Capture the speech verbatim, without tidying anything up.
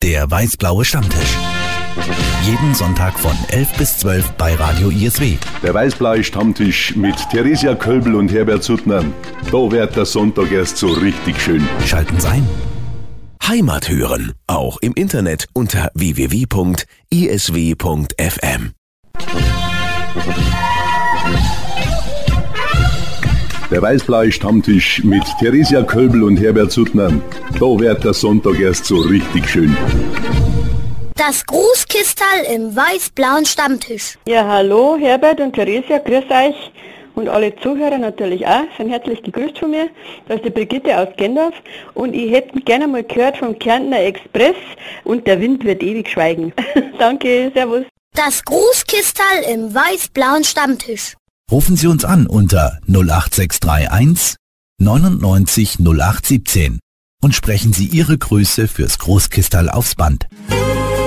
Der weiß-blaue Stammtisch. Jeden Sonntag von elf bis zwölf bei Radio I S W. Der weiß-blaue Stammtisch mit Theresia Kölbl und Herbert Suttner. Da wird der Sonntag erst so richtig schön. Schalten Sie ein. Heimat hören, auch im Internet unter w w w punkt i s w punkt f m. Der weiß-blaue Stammtisch mit Theresia Kölbl und Herbert Suttner. Da wird der Sonntag erst so richtig schön. Das Grußkistal im weiß-blauen Stammtisch. Ja, hallo Herbert und Theresia, grüß euch. Und alle Zuhörer natürlich auch, sind herzlich gegrüßt von mir. Da ist die Brigitte aus Gendorf. Und ich hätte gerne mal gehört vom Kärntner Express und der Wind wird ewig schweigen. Danke, servus. Das Grußkistal im weiß-blauen Stammtisch. Rufen Sie uns an unter null acht sechs drei eins neunundneunzig null acht siebzehn und sprechen Sie Ihre Grüße fürs Großkistal aufs Band.